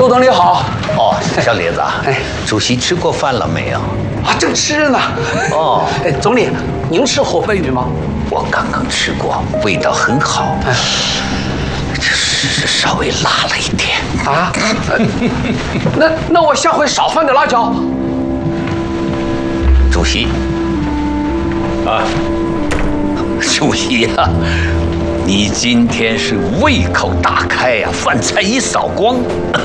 周总理好。 哦，小李子， 哎， 主席吃过饭了没有？ 啊，正吃着呢。 哦， 哎，总理，您吃河北鱼吗？ 我刚刚吃过，味道很好， 哎， 就是稍微辣了一点。 啊？那我下回少放点辣椒。 主席，啊，主席呀，你今天是胃口大开呀，饭菜一扫光。